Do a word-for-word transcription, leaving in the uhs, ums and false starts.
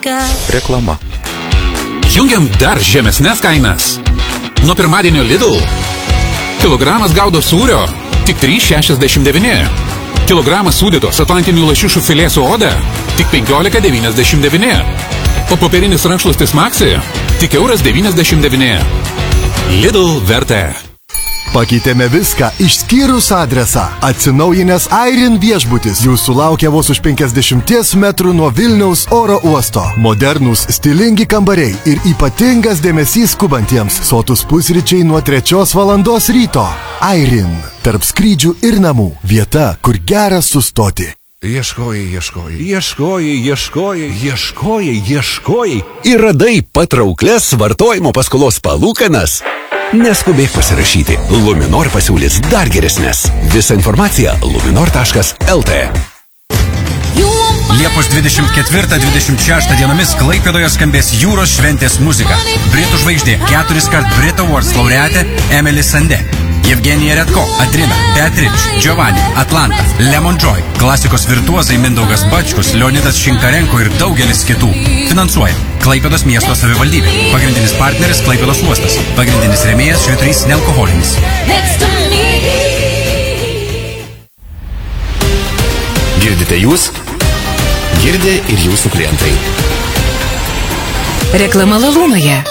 muzika. Reklama. Jungiam dar žemesnės kainas. Nuo pirmadienio Lidl. Kilogramas gaudo sūrio tik trys šešiasdešimt devyni. Kilogramas sūdytos atlantinių lašišų filė su oda tik penkiolika devyniasdešimt devyni. O popierinis rankšluostis Maxi tik euras devyniasdešimt devyni. Lidl vertė. Pakeitėme viską išskyrus adresą. Atsinaujinęs Airin viešbutis jūsų laukia vos už penkiasdešimties metrų nuo Vilniaus oro uosto. Modernūs, stilingi kambariai ir ypatingas dėmesys skubantiems. Sotus pusryčiai nuo trečios valandos ryto. Airin. Tarp skrydžių ir namų. Vieta, kur gera sustoti. Ieškojai, ieškojai, ieškojai, ieškojai, ieškojai, ieškojai ir radai patrauklias vartojimo paskolos palūkanas. Neskubėk pasirašyti. Luminor pasiūlys dar geresnės. Visa informacija luminor taškas lt. Liepos dvidešimt ketvirtą dvidešimt šeštą dienomis Klaipėdoje skambės jūros šventės muzika. Britų žvaigždė, keturis kart Brit Awards laureatė Emily Sandé. Evgenija Redko, Adrina, Beatrice, Giovanni, Atlanta, Lemon Joy, klasikos virtuozai Mindaugas Bačkus, Leonidas Šinkarenko ir daugelis kitų. Finansuoja Klaipėdos miesto savivaldybė. Pagrindinis partneris Klaipėdos uostas. Pagrindinis rėmėjas Švyturys nealkoholinis. Girdite jūs? Girdė ir jūsų klientai. Reklama Lalūnoje.